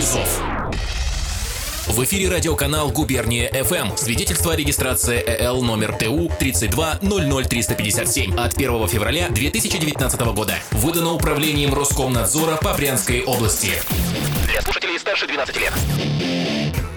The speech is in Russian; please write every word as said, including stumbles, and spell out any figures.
часов. В эфире радиоканал «Губерния эф эм». Свидетельство о регистрации э эл номер тэ у тридцать два ноль ноль триста пятьдесят семь от первого февраля две тысячи девятнадцатого года. Выдано Управлением Роскомнадзора по Брянской области. Для слушателей старше двенадцати лет.